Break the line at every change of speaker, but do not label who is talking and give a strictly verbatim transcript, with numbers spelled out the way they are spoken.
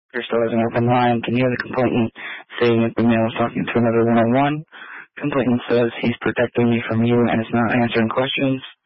There still is an open line. Can you hear the complainant saying that the male is talking to another one-on-one? Complainant says he's protecting me from you and is not answering questions.